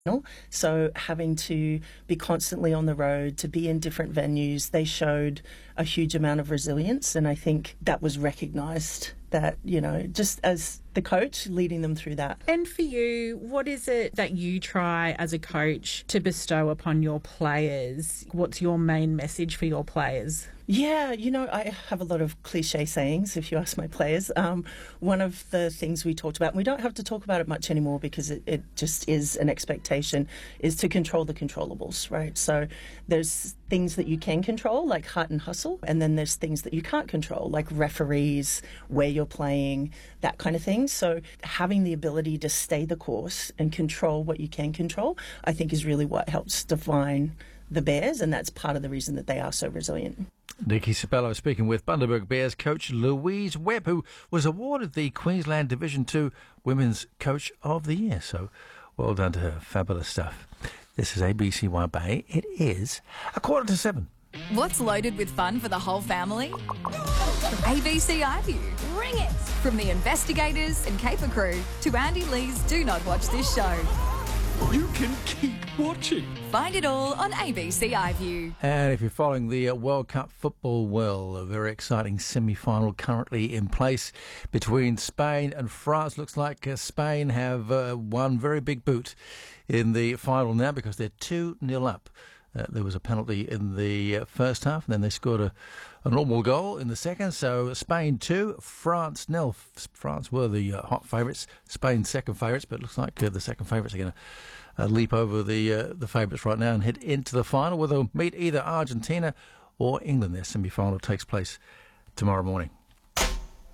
So having to be constantly on the road, to be in different venues, they showed a huge amount of resilience. And I think that was recognised that, just as the coach leading them through that. And for you, what is it that you try as a coach to bestow upon your players? What's your main message for your players? Yeah, I have a lot of cliche sayings, if you ask my players. One of the things we talked about, and we don't have to talk about it much anymore because it just is an expectation, is to control the controllables, right? So there's things that you can control, like heart and hustle, and then there's things that you can't control, like referees, where you're playing, that kind of thing. So having the ability to stay the course and control what you can control, I think is really what helps define the Bears, and that's part of the reason that they are so resilient. Nikki Sabello speaking with Bundaberg Bears coach Louise Webb, who was awarded the Queensland Division 2 Women's Coach of the Year. So well done to her. Fabulous stuff. This is ABCY Bay. It is 7:15. What's loaded with fun for the whole family? ABC iView. Bring it! From the investigators and caper crew to Andy Lee's Do Not Watch This Show. You can keep watching. Find it all on ABC iView. And if you're following the World Cup football, well, a very exciting semi-final currently in place between Spain and France. Looks like Spain have one very big boot in the final now because they're 2-0 up. There was a penalty in the first half, and then they scored a normal goal in the second. So Spain 2, France 0. France were the hot favourites, Spain second favourites, but it looks like the second favourites are going to leap over the favourites right now and head into the final, where they'll meet either Argentina or England. Their semi-final takes place tomorrow morning.